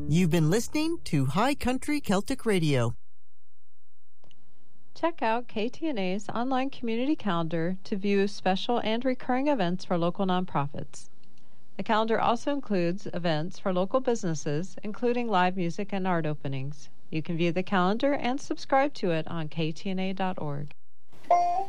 You've been listening to High Country Celtic Radio. Check out KTNA's online community calendar to view special and recurring events for local nonprofits. The calendar also includes events for local businesses, including live music and art openings. You can view the calendar and subscribe to it on ktna.org.